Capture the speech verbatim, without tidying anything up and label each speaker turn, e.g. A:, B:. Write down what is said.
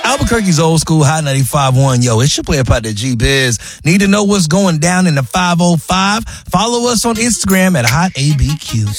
A: Albuquerque's old school Hot ninety-five point one. Yo, it's your player partner G-Biz. Need to know what's going down in the five oh five? Follow us on Instagram at Hot A B Q.